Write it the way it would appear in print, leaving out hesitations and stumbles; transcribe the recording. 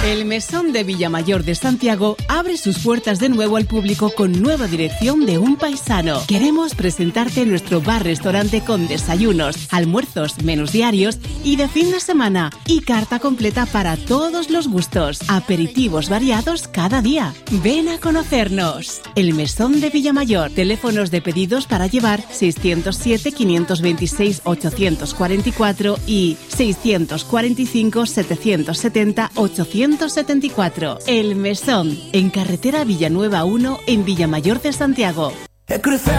El Mesón de Villamayor de Santiago abre sus puertas de nuevo al público con nueva dirección de un paisano. Queremos presentarte nuestro bar-restaurante con desayunos, almuerzos, menús diarios y de fin de semana y carta completa para todos los gustos. Aperitivos variados cada día. Ven a conocernos. El Mesón de Villamayor. Teléfonos de pedidos para llevar 607-526-844 y 645-770-874. El Mesón, en carretera Villanueva 1, en Villamayor de Santiago. He cruzado